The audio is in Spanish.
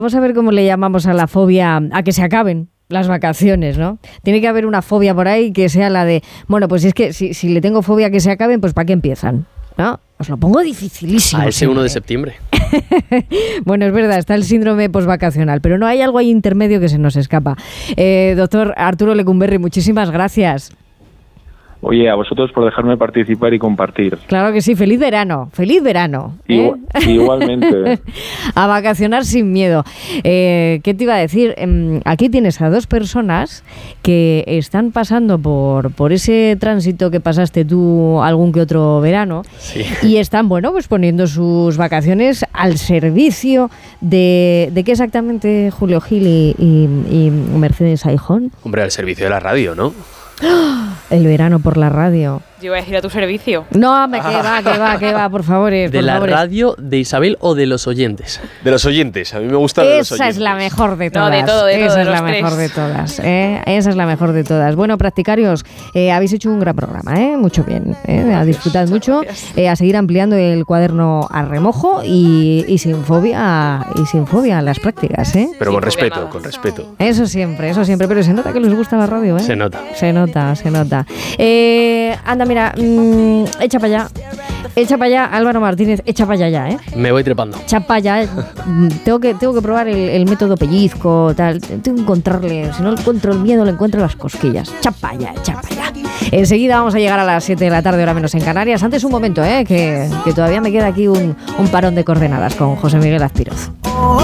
Vamos a ver cómo le llamamos a la fobia a que se acaben las vacaciones, ¿no? Tiene que haber una fobia por ahí que sea la de, bueno, pues es que si le tengo fobia a que se acaben, pues ¿para qué empiezan? ¿No? Os lo pongo dificilísimo. A ese 1 de septiembre. Bueno, es verdad, está el síndrome posvacacional, pero no hay algo ahí intermedio que se nos escapa. Doctor Arturo Lecumberri, muchísimas gracias. Oye, a vosotros por dejarme participar y compartir. Claro que sí, feliz verano, Igualmente. A vacacionar sin miedo. ¿Qué te iba a decir? Aquí tienes a dos personas que están pasando por ese tránsito que pasaste tú algún que otro verano, Sí. y están, bueno, pues poniendo sus vacaciones al servicio de ¿qué exactamente, Julio Gil y Mercedes Aijón? Hombre, al servicio de la radio, ¿no? El verano por la radio. Yo voy a ir a tu servicio. No, que va, por favor. ¿De la radio, de Isabel o de los oyentes? De los oyentes, a mí me gusta de los oyentes. Esa es la mejor de todas. No, de todo, Esa es de la los tres. mejor de todas. Esa es la mejor de todas. Bueno, practicarios, habéis hecho un gran programa, mucho bien. Disfrutad mucho. A seguir ampliando el cuaderno a remojo y sin fobia a las prácticas. Pero con Sí, respeto, nada. con respeto. Eso siempre. Pero se nota que les gusta la radio, Se nota. Se nota. Anda, mira, echa para allá, Álvaro Martínez, echa para allá ya, Me voy trepando. Echa para allá. Tengo que probar el método pellizco, tal. Tengo que encontrarle, si no encuentro el miedo, le encuentro las cosquillas. Echa para allá. Enseguida vamos a llegar a las 7 de la tarde, hora menos en Canarias. Antes un momento, que todavía me queda aquí un parón de coordenadas con José Miguel Azpiroz.